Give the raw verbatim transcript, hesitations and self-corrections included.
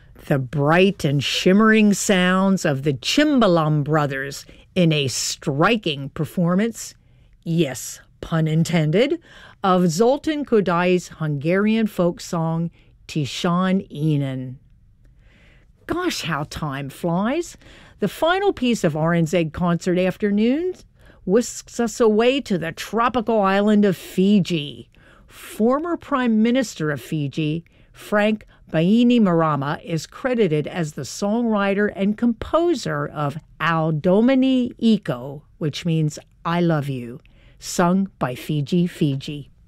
The bright and shimmering sounds of the Cimbalom brothers in a striking performance, yes, pun intended, of Zoltan Kodai's Hungarian folk song Tiszán Énen. Gosh, how time flies. The final piece of R N Z Concert Afternoons whisks us away to the tropical island of Fiji. Former Prime Minister of Fiji, Frank Bainimarama, is credited as the songwriter and composer of Ao Domini Iko, which means I love you, sung by Fiji Fiji.